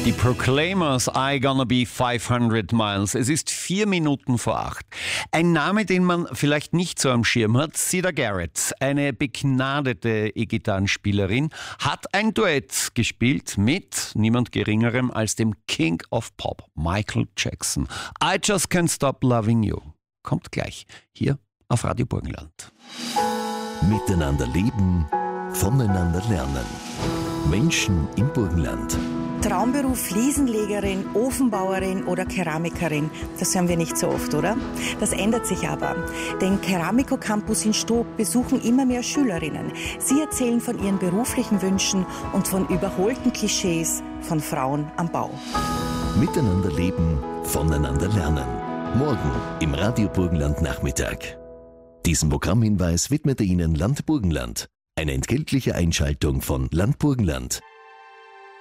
Die Proclaimers, I Gonna Be 500 Miles. Es ist 4 Minuten vor 8. Ein Name, den man vielleicht nicht so am Schirm hat, Siedah Garrett, eine begnadete E-Gitarrenspielerin, hat ein Duett gespielt mit niemand Geringerem als dem King of Pop, Michael Jackson. I Just Can't Stop Loving You. Kommt gleich hier auf Radio Burgenland. Miteinander leben, voneinander lernen. Menschen im Burgenland. Traumberuf Fliesenlegerin, Ofenbauerin oder Keramikerin, das hören wir nicht so oft, oder? Das ändert sich aber. Den Keramiko Campus in Stoob besuchen immer mehr Schülerinnen. Sie erzählen von ihren beruflichen Wünschen und von überholten Klischees von Frauen am Bau. Miteinander leben, voneinander lernen. Morgen im Radio Burgenland Nachmittag. Diesen Programmhinweis widmete Ihnen Land Burgenland. Eine entgeltliche Einschaltung von Land Burgenland.